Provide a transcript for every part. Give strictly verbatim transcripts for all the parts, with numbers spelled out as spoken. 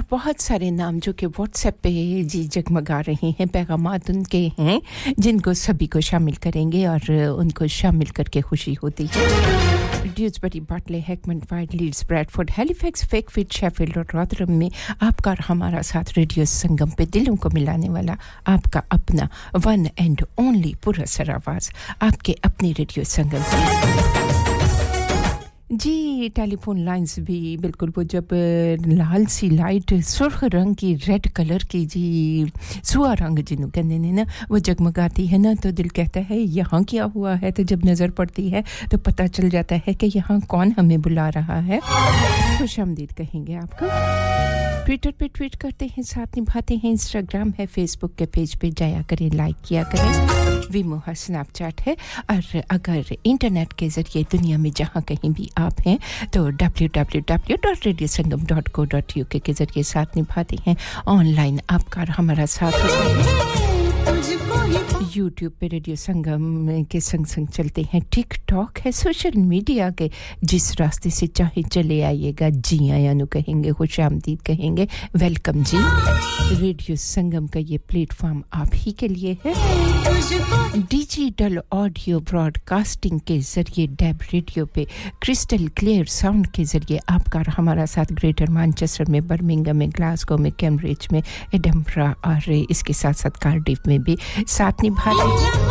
बहुत सारे नाम जो कि व्हाट्सएप पे जी जगमगा रहे हैं पैगामात उनके हैं जिनको सभी को शामिल करेंगे और उनको शामिल करके खुशी होती है ड्यूसबरी बाटले Hackman wide Leeds Bradford Halifax फेकफिट Sheffield और रॉथरहम में आपका और हमारा साथ रेडियो संगम पे दिलों को मिलाने वाला आपका अपना वन एंड ओनली पुरअसर आवाज आपके अपनी रेडियो संगम पे जी टेलीफोन लाइंस भी बिल्कुल वो जब लाल सी लाइट सुर्ख रंग की रेड कलर की जी सुआ रंग जिन्हों कहते हैं ना वो जगमगाती है ना तो दिल कहता है यहाँ क्या हुआ है तो जब नजर पड़ती है तो पता चल जाता है कि यहाँ कौन हमें बुला रहा है खुशामदीद कहेंगे आपको ट्विटर पे ट्वीट करते हैं साथ निभाते हैं इंस्टाग्राम है फेसबुक के पेज पे जाया करें लाइक किया करें विमो है स्नैपचैट है और अगर इंटरनेट के जरिए दुनिया में जहां कहीं भी आप हैं तो W W W dot radio संगम डॉट को डॉट यू के के जरिए साथ निभाते हैं ऑनलाइन आपका हमारा साथ होता है YouTube पे रेडियो संगम के संग संग चलते हैं टिकटॉक है सोशल मीडिया के जिस रास्ते से चाहे चले आइएगा जी आयानु कहेंगे खुशामदीद कहेंगे वेलकम जी रेडियो संगम का ये प्लेटफॉर्म आप ही के लिए है डिजिटल ऑडियो ब्रॉडकास्टिंग के जरिए डैब रेडियो पे क्रिस्टल क्लियर साउंड के जरिए आपका और हमारा साथ ग्रेटर मैनचेस्टर में बर्मिंघम में ग्लासगो में कैम्ब्रिज में एडिनबरा और इसके साथ साथ कार्डिफ में भी साथ निभाते हैं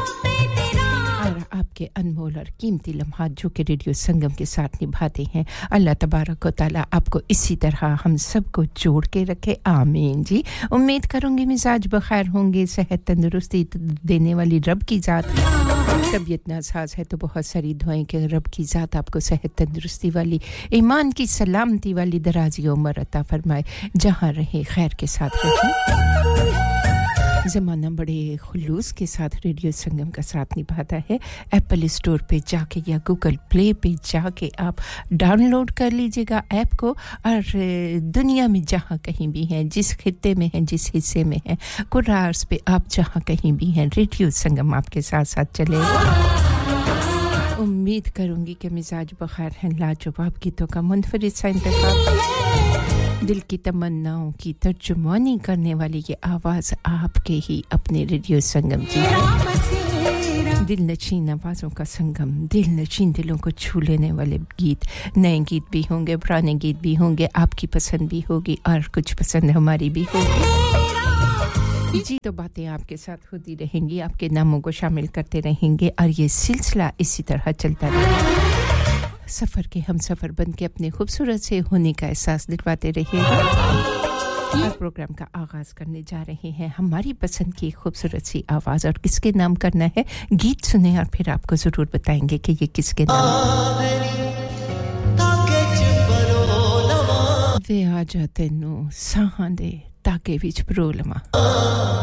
और आपके अनमोल और कीमती लम्हात जो कि रेडियो संगम के साथ निभाते हैं अल्लाह तबारक व तआला आपको इसी तरह हम सबको जोड़ के रखे आमीन जी उम्मीद करूंगी मिजाज बखैर होंगे सेहत तंदुरुस्ती देने वाली रब की जात तबीयत नासाज है तो बहुत सारी दुआएं कि रब की जात आपको सेहत तंदुरुस्ती वाली ईमान की सलामती वाली दराज़ी उम्र अता फरमाए जहां रहे खैर के साथ रहे ज़माना बड़े खुलूस के साथ रेडियो संगम का साथ निभाता है एप्पल स्टोर पे जाके या गूगल प्ले पे जाके आप डाउनलोड कर लीजिएगा ऐप को और दुनिया में जहां कहीं भी हैं जिस खित्ते में हैं जिस हिस्से में हैं कुरार्स पे आप जहां कहीं भी हैं रेडियो संगम आपके साथ-साथ चलेगा उम्मीद करूंगी कि मिजाज बखैर हैं लाजवाब गीतों का मुनफरिद सा इंतखाब दिल की तमन्नाओं की तर्जुमानी करने वाली ये आवाज आपके ही अपने रेडियो संगम की दिल नशीन आवाजों का संगम दिल नशीन दिलों को छू लेने वाले गीत नए गीत भी होंगे पुराने गीत भी होंगे आपकी पसंद भी होगी और कुछ पसंद हमारी भी होगी जी तो बातें आपके साथ होती रहेंगी आपके नामों को शामिल करते रहेंगे और ये सिलसिला इसी तरह चलता रहेगा सफर के हम सफर बन के अपने खूबसूरत से होने का एहसास दिलवाते रहिएगा और प्रोग्राम का आगाज करने जा रहे हैं हमारी पसंद की खूबसूरत सी आवाज और किसके नाम करना है गीत सुने और फिर आपको जरूर बताएंगे कि ये किसके नाम वे आ जाते नो साहां दे ताके विच परोलमा